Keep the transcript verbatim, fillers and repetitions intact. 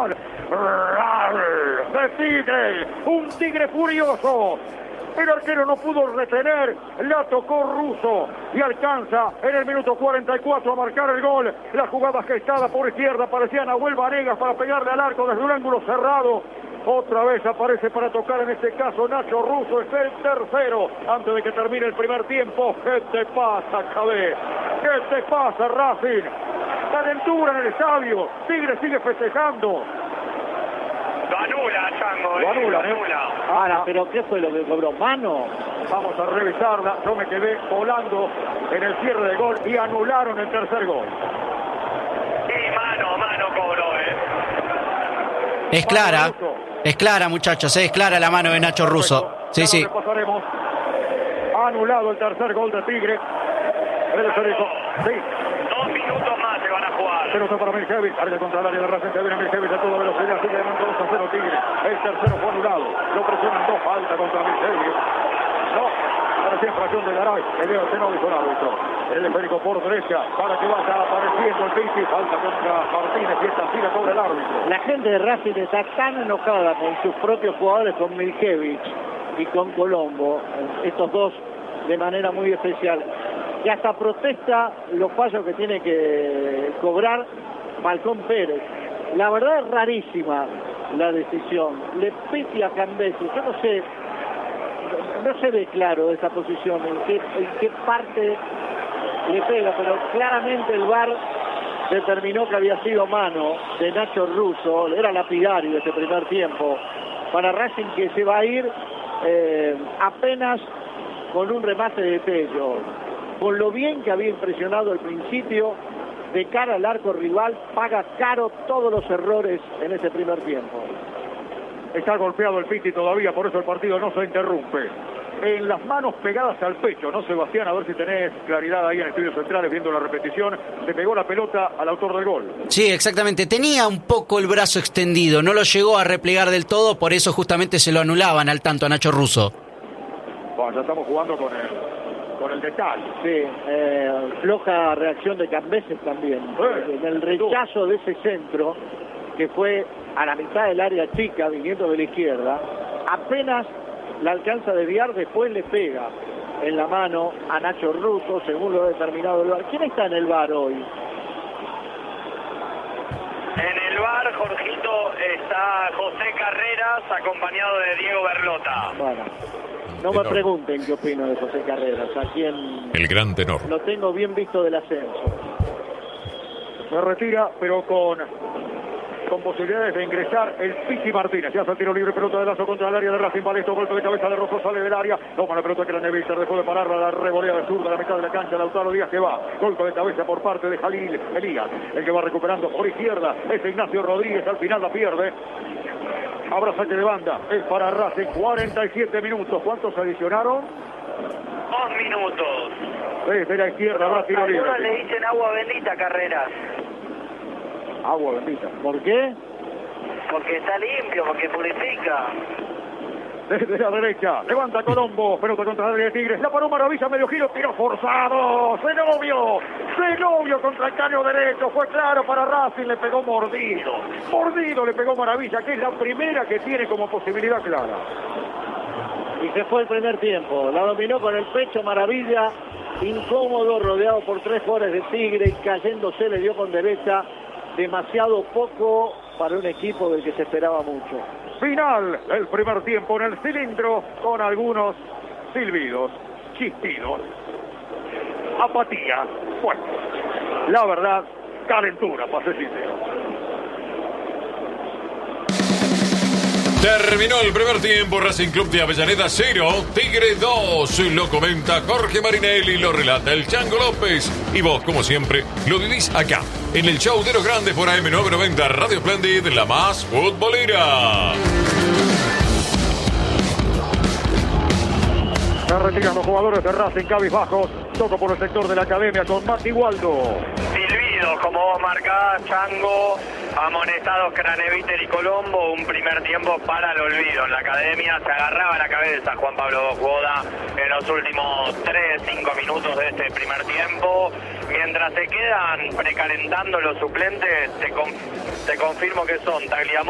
final. ¡Rar! ¡De Tigre! ¡Un Tigre furioso! El arquero no pudo retener, la tocó Russo y alcanza en el minuto cuarenta y cuatro a marcar el gol. La jugada gestada por izquierda parecía Nahuel Vanegas para pegarle al arco desde un ángulo cerrado. Otra vez aparece para tocar, en este caso Nacho Russo, es el tercero antes de que termine el primer tiempo. ¿Qué te pasa, Cabé? ¿Qué te pasa, Racing? Calentura en el estadio, Tigre sigue festejando. Lo anula, Chango. Lo anula, ¿eh? Lo anula. Ahora, ¿pero qué fue lo que cobró? ¿Mano? Vamos a revisarla. Yo me quedé volando en el cierre de gol y anularon el tercer gol. Sí, mano, mano cobró, ¿eh? Es clara. Es clara, muchachos. Es clara la mano de Nacho Russo. Sí, sí. Repasaremos. Ha anulado el tercer gol de Tigre. El Federico. Sí. Dos minutos más se van a jugar. Pelota para Miljevic, área contra el área de Racing, que viene Miljevic a toda velocidad, sigue ganando dos a cero Tigre. El tercero fue anulado, lo presionan dos, falta contra Miljevic. No, parecía infracción de Garay, el dedo que no dijo el árbitro. El esférico por derecha, para que vaya apareciendo el Piti, falta contra Martínez y esta tira cobra el árbitro. La gente de Racing está tan enojada con sus propios jugadores, con Miljevic y con Colombo, estos dos de manera muy especial, que hasta protesta los fallos que tiene que cobrar Falcón Pérez. La verdad es rarísima la decisión. Le pide a Cambesi, yo no sé, no se ve claro esa posición, en qué, en qué parte le pega, pero claramente el V A R determinó que había sido mano de Nacho Russo, era lapidario ese primer tiempo para Racing, que se va a ir eh, apenas con un remate de Tello. Con lo bien que había impresionado al principio, de cara al arco rival, paga caro todos los errores en ese primer tiempo. Está golpeado el Piti todavía, por eso el partido no se interrumpe. En las manos pegadas al pecho, ¿no, Sebastián? A ver si tenés claridad ahí en Estudios Centrales, viendo la repetición. Le pegó la pelota al autor del gol. Sí, exactamente. Tenía un poco el brazo extendido, no lo llegó a replegar del todo, por eso justamente se lo anulaban al tanto a Nacho Russo. Bueno, ya estamos jugando con el... con el detalle. Sí, eh, floja reacción de Cambeses también. Eh, en el rechazo de ese centro, que fue a la mitad del área chica, viniendo de la izquierda, apenas la alcanza a desviar, después le pega en la mano a Nacho Russo, según lo ha determinado el V A R. ¿Quién está en el V A R hoy? En el V A R, Jorgito, está José Carreras, acompañado de Diego Berlota. Bueno, no me pregunten qué opino de José Carreras, a quien el gran tenor lo tengo bien visto del ascenso. Se retira, pero con, con posibilidades de ingresar el Piti Martínez. Ya hace el tiro libre, pelota de lazo contra el área de Racing. Balesto, golpe de cabeza de Rojo, sale del área. Toma la pelota que la Nevister dejó de pararla, la revolea de sur de la mitad de la cancha. Lautaro Díaz que va. Golpe de cabeza por parte de Jalil Elías. El que va recuperando por izquierda es Ignacio Rodríguez. Al final la pierde. Habrá saque de banda. Es para Racing. cuarenta y siete minutos. ¿Cuántos adicionaron? Dos minutos. Desde la izquierda habrá tiro libre. Algunos le dicen agua bendita, Carreras. Agua bendita. ¿Por qué? Porque está limpio, porque purifica. Desde la derecha, levanta Colombo, pelota contra el área de Tigres, la paró Maravilla, medio giro, tiro forzado, Zenobio, Zenobio contra el caño derecho, fue claro para Racing, le pegó mordido, mordido le pegó Maravilla, que es la primera que tiene como posibilidad clara. Y se fue el primer tiempo, la dominó con el pecho Maravilla, incómodo, rodeado por tres jugadores de Tigre, cayéndose le dio con derecha, demasiado poco para un equipo del que se esperaba mucho. Final del primer tiempo en el cilindro, con algunos silbidos, chistidos, apatía. Bueno, la verdad, calentura, para ser sincero. Terminó el primer tiempo, Racing Club de Avellaneda cero, Tigre dos. Lo comenta Jorge Marinelli, lo relata el Chango López. Y vos, como siempre, lo vivís acá, en el show de los grandes por A M novecientos noventa Radio Splendid, la más futbolera. Se retiran los jugadores de Racing cabizbajos. Toco por el sector de la academia con Mati Waldo. Silbido, como vos marcás, Chango. Amonestados Craneviter y Colombo, un primer tiempo para el olvido. En la academia se agarraba la cabeza Juan Pablo Boda en los últimos tres cinco minutos de este primer tiempo. Mientras se quedan precalentando los suplentes, te, con, te confirmo que son Tagliamonte,